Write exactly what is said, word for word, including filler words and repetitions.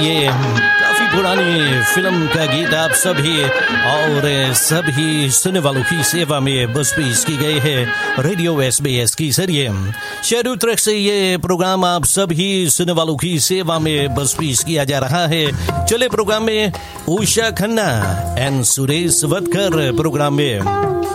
ये काफी पुरानी फिल्म का गीत आप सभी और सभी सुनने वालों की सेवा में बस पेश की गई है रेडियो एसबीएस की जरिए। शहरी ट्रक से ये प्रोग्राम आप सभी सुनने वालों की सेवा में बस पेश किया जा रहा है। चले प्रोग्राम में उषा खन्ना एंड सुरेश वतकर प्रोग्राम में